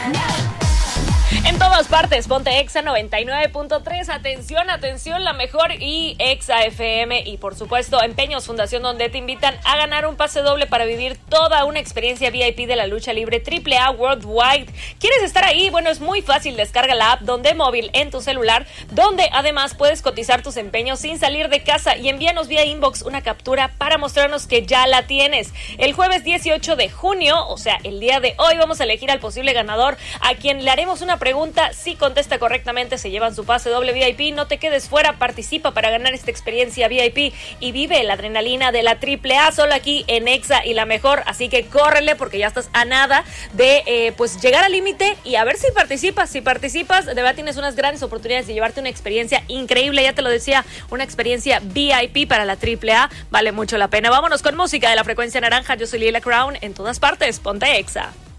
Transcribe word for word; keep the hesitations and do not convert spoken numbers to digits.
En todas partes, ponte Exa noventa y nueve punto tres. Atención, atención, la mejor y Exa F M. Y por supuesto, Empeños Fundación, donde te invitan a ganar un pase doble para vivir toda una experiencia V I P de la lucha libre triple A Worldwide. ¿Quieres estar ahí? Bueno, es muy fácil. Descarga la app Donde Móvil en tu celular, donde además puedes cotizar tus empeños sin salir de casa, y envíanos vía inbox una captura para mostrarnos que ya la tienes. El jueves dieciocho de junio, o sea, el día de hoy, vamos a elegir al posible ganador, a quien le haremos una pregunta. Si contesta correctamente, se llevan su pase doble V I P. No te quedes fuera, participa para ganar esta experiencia V I P y vive la adrenalina de la triple A solo aquí en Exa y la mejor. Así que córrele, porque ya estás a nada de eh, pues llegar al límite, y a ver si participas. Si participas, de verdad tienes unas grandes oportunidades de llevarte una experiencia increíble. Ya te lo decía, una experiencia V I P para la triple A. Vale mucho la pena. Vámonos con música de la frecuencia naranja. Yo soy Lila Crown. En todas partes, ponte Exa.